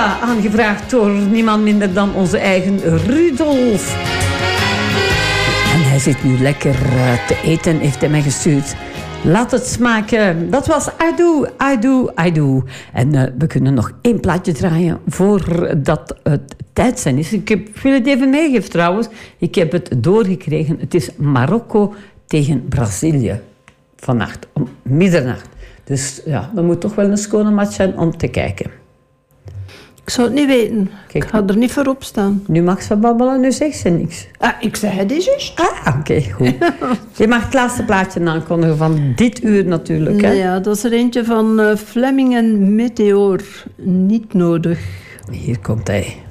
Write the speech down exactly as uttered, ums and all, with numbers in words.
Ja, aangevraagd door niemand minder dan onze eigen Rudolf. En hij zit nu lekker uh, te eten, heeft hij mij gestuurd. Laat het smaken. Dat was I Do, I Do, I Do. En uh, we kunnen nog één plaatje draaien voordat het tijd zijn is. Ik heb, wil het even meegeven trouwens. Ik heb het doorgekregen. Het is Marokko tegen Brazilië. Vannacht, om middernacht. Dus ja, dat moet toch wel een schone match zijn om te kijken. Ik zou het niet weten. Kijk, ik ga er niet voor op staan. Nu mag ze babbelen, nu zegt ze niks. Ah, ik zeg het is juist. Ah, oké, okay, goed. Je mag het laatste plaatje aankondigen van dit uur natuurlijk. Hè? Ja, dat is er eentje van uh, Fleming en Meteor. Niet nodig. Hier komt hij.